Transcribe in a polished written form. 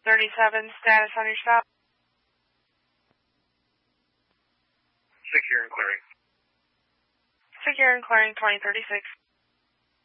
37, status on your stop. Secure and clearing. Secure and clearing 2036.